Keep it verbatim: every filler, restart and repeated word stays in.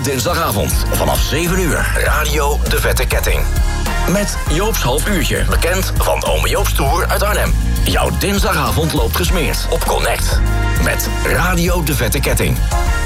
dinsdagavond vanaf zeven uur. Radio De Vette Ketting. Met Joop's half uurtje, bekend van Ome Joop's Tour uit Arnhem. Jouw dinsdagavond loopt gesmeerd op Connect. Met Radio De Vette Ketting.